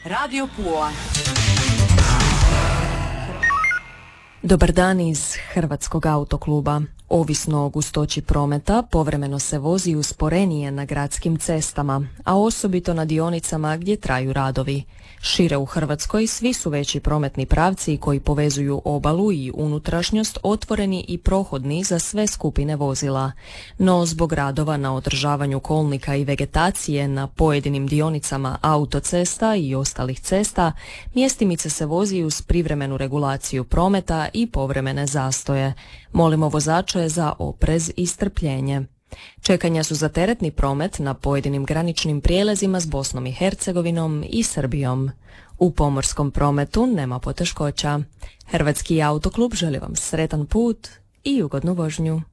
Radio Pula. Dobar dan iz Hrvatskog autokluba. Ovisno o gustoći prometa, povremeno se vozi usporenije na gradskim cestama, a osobito na dionicama gdje traju radovi. Šire u Hrvatskoj svi su veći prometni pravci koji povezuju obalu i unutrašnjost otvoreni i prohodni za sve skupine vozila. No zbog radova na održavanju kolnika i vegetacije na pojedinim dionicama autocesta i ostalih cesta, mjestimice se vozi uz privremenu regulaciju prometa i povremene zastoje. Molimo vozače za oprez i strpljenje. Čekanja su za teretni promet na pojedinim graničnim prijelazima s Bosnom i Hercegovinom i Srbijom. U pomorskom prometu nema poteškoća. Hrvatski autoklub želi vam sretan put i ugodnu vožnju.